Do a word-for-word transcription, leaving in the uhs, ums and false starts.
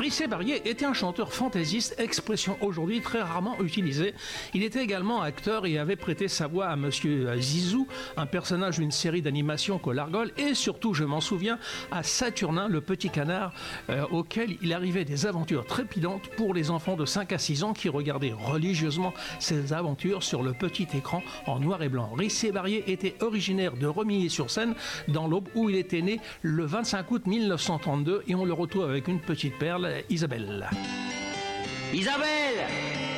Rissé Barrier était un chanteur fantaisiste, expression aujourd'hui très rarement utilisée. Il était également acteur et avait prêté sa voix à Monsieur Zizou, un personnage d'une série d'animation Colargol, et surtout, je m'en souviens, à Saturnin, le petit canard, euh, auquel il arrivait des aventures trépidantes pour les enfants de cinq à six ans qui regardaient religieusement ces aventures sur le petit écran en noir et blanc. Rissé Barrier était originaire de Remilly-sur-Seine, dans l'Aube, où il était né le vingt-cinq août mille neuf cent trente-deux, et on le retrouve avec une petite perle, Isabelle. Isabelle!